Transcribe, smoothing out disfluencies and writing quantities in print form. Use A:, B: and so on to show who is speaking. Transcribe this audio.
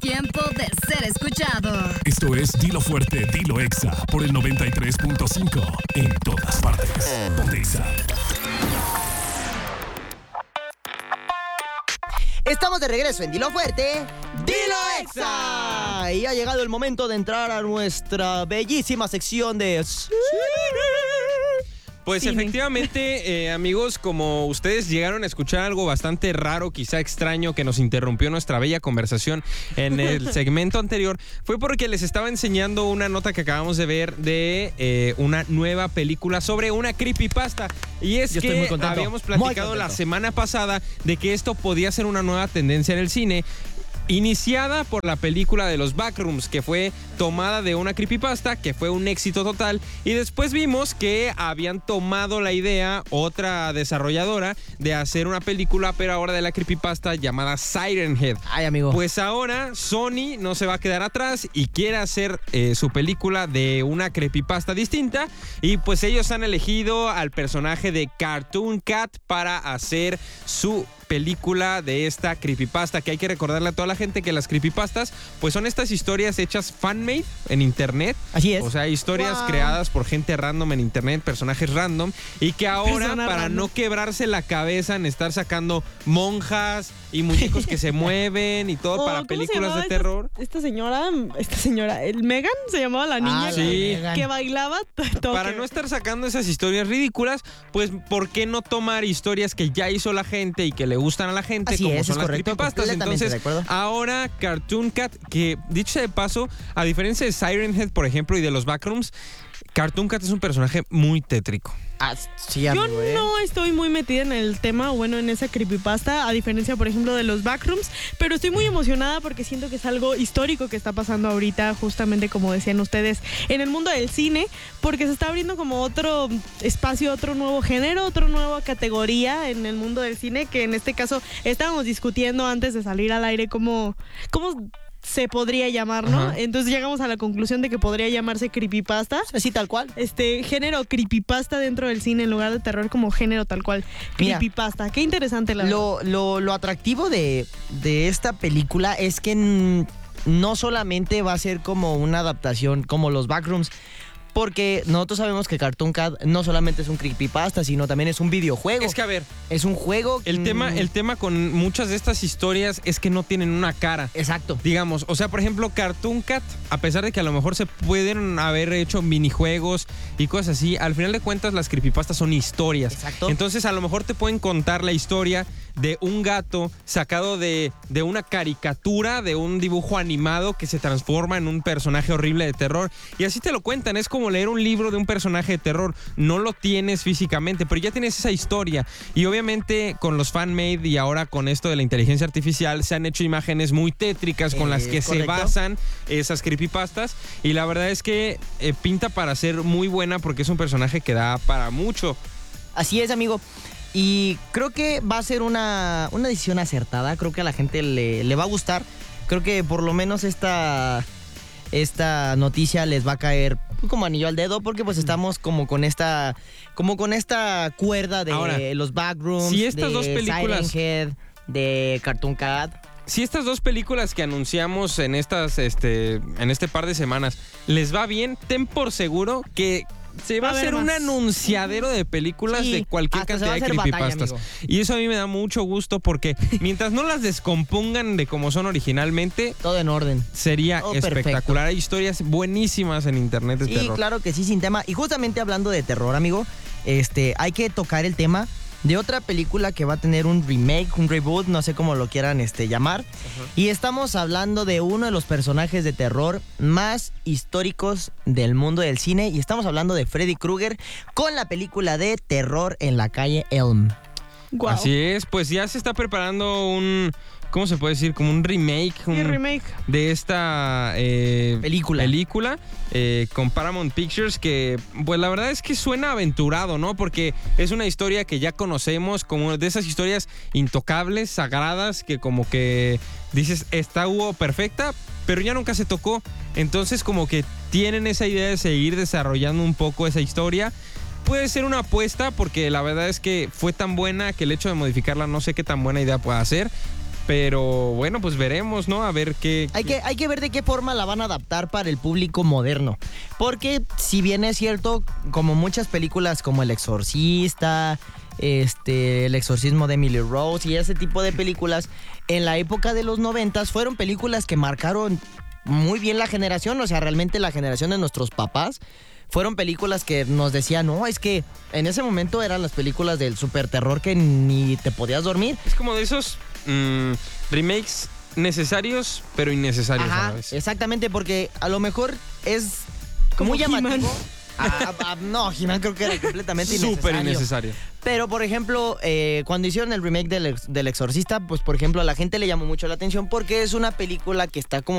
A: tiempo de ser escuchado.
B: Esto es Dilo Fuerte, Dilo Exa por el 93.5 en todas partes. Ponte Exa.
C: Estamos de regreso en Dilo Fuerte, Dilo Exa. Y ha llegado el momento de entrar a nuestra bellísima sección de...
D: Pues
E: Cine.
D: efectivamente, amigos, como ustedes llegaron a escuchar algo bastante raro, quizá extraño, que nos interrumpió nuestra bella conversación en el segmento anterior, fue porque les estaba enseñando una nota que acabamos de ver de una nueva película sobre una creepypasta. Y es
C: Yo estoy
D: que
C: muy contento,
D: habíamos
C: muy
D: platicado la
C: contento.
D: semana pasada de que esto podía ser una nueva tendencia en el cine, iniciada por la película de los Backrooms, que fue tomada de una creepypasta, que fue un éxito total, y después vimos que habían tomado la idea, otra desarrolladora, de hacer una película, pero ahora de la creepypasta, llamada Siren Head.
C: Ay, amigo.
D: Pues ahora Sony no se va a quedar atrás y quiere hacer su película de una creepypasta distinta, y pues ellos han elegido al personaje de Cartoon Cat para hacer su película de esta creepypasta, que hay que recordarle a toda la gente que las creepypastas pues son estas historias hechas fan-made en internet.
C: Así es.
D: O sea, historias
E: Wow.
D: creadas por gente random en internet, personajes random, y que ahora,
E: Personas
D: para
E: random.
D: no quebrarse la cabeza en estar sacando monjas y muñecos que se mueven y todo
E: Oh,
D: para
E: ¿cómo se
D: películas
E: llamaba
D: de terror.
E: Esta señora, el Megan se llamaba la niña
C: Ah,
D: Sí.
E: que bailaba todo.
D: Para no estar sacando esas historias ridículas, pues ¿por qué no tomar historias que ya hizo la gente y que le gustan a la gente,
C: Así
D: como
C: es
D: son las
C: correcto,
D: creepypastas?
C: completamente
D: Entonces,
C: de acuerdo.
D: ahora Cartoon Cat, que dicho sea de paso, a diferencia de Siren Head, por ejemplo, y de los Backrooms, Cartoon Cat es un personaje muy tétrico.
C: Ah, sí,
E: Yo
C: amigo,
E: no estoy muy metida en el tema, bueno, en esa creepypasta, a diferencia, por ejemplo, de los Backrooms, pero estoy muy emocionada porque siento que es algo histórico que está pasando ahorita, justamente como decían ustedes, en el mundo del cine, porque se está abriendo como otro espacio, otro nuevo género, otra nueva categoría en el mundo del cine, que en este caso estábamos discutiendo antes de salir al aire cómo se podría llamar, ¿no?
D: Ajá.
E: Entonces llegamos a la conclusión de que podría llamarse creepypasta.
C: Así tal cual.
E: Género creepypasta dentro del cine en lugar de terror como género tal cual.
C: Mira,
E: Creepypasta. Qué interesante la verdad.
C: Lo atractivo de esta película es que no solamente va a ser como una adaptación como los Backrooms, porque nosotros sabemos que Cartoon Cat no solamente es un creepypasta, sino también es un videojuego.
D: Es que, a ver,
C: Es un juego.
D: el tema con muchas de estas historias es que no tienen una cara.
C: Exacto.
D: Digamos, o sea, por ejemplo, Cartoon Cat, a pesar de que a lo mejor se pueden haber hecho minijuegos y cosas así, al final de cuentas las creepypastas son historias.
C: Exacto.
D: Entonces, a lo mejor te pueden contar la historia de un gato sacado de una caricatura, de un dibujo animado que se transforma en un personaje horrible de terror. Y así te lo cuentan, es como leer un libro de un personaje de terror. No lo tienes físicamente, pero ya tienes esa historia. Y obviamente con los fan-made y ahora con esto de la inteligencia artificial se han hecho imágenes muy tétricas con las que se
C: correcto.
D: basan esas creepypastas. Y la verdad es que pinta para ser muy buena porque es un personaje que da para mucho.
C: Así es, amigo. Y creo que va a ser una decisión acertada. Creo que a la gente le va a gustar. Creo que por lo menos esta noticia les va a caer como anillo al dedo, porque pues estamos como con esta cuerda de
D: Ahora,
C: los Backrooms,
D: si estas
C: de
D: dos películas-
C: Siren Head, de Cartoon Cat.
D: Si estas dos películas que anunciamos en este par de semanas les va bien, ten por seguro que se va a
E: Va a haber
D: hacer un
E: más.
D: anunciadero de películas
C: Sí,
D: de cualquier
C: hasta se va
D: cantidad
C: a
D: de
C: hacer batalla,
D: creepypastas.
C: amigo.
D: Y eso a mí me da mucho gusto porque mientras no las descompongan de como son originalmente,
C: Todo en orden.
D: sería
C: Oh,
D: espectacular.
C: perfecto.
D: Hay historias buenísimas en internet de
C: Sí,
D: terror.
C: claro que sí, sin tema. Y justamente hablando de terror, amigo, hay que tocar el tema de otra película que va a tener un remake, un reboot, no sé cómo lo quieran llamar. Y estamos hablando de uno de los personajes de terror más históricos del mundo del cine. Y estamos hablando de Freddy Krueger con la película de Terror en la calle Elm.
E: Guau.
D: Así es, pues ya se está preparando un... ¿Cómo se puede decir? Como un remake.
E: Sí, remake.
D: De esta
C: Película.
D: Con Paramount Pictures, que pues la verdad es que suena aventurado, ¿no? Porque es una historia que ya conocemos, como de esas historias intocables, sagradas, que como que dices, esta hubo perfecta, pero ya nunca se tocó. Entonces como que tienen esa idea de seguir desarrollando un poco esa historia. Puede ser una apuesta porque la verdad es que fue tan buena que el hecho de modificarla no sé qué tan buena idea pueda ser. Pero bueno, pues veremos, ¿no? A ver qué...
C: Hay que ver de qué forma la van a adaptar para el público moderno. Porque si bien es cierto, como muchas películas como El Exorcista, El Exorcismo de Emily Rose y ese tipo de películas, en la época de los 90s fueron películas que marcaron muy bien la generación, o sea, realmente la generación de nuestros papás. Fueron películas que nos decían, no, es que en ese momento eran las películas del super terror que ni te podías dormir.
D: Es como de esos remakes necesarios, pero innecesarios a la
C: Ajá,
D: vez.
C: exactamente, porque a lo mejor es
E: Como
C: muy llamativo.
E: He-Man.
C: No, He-Man creo que era completamente innecesario.
D: Súper innecesario.
C: Pero, por ejemplo, cuando hicieron el remake del Exorcista, pues, por ejemplo, a la gente le llamó mucho la atención porque es una película que está como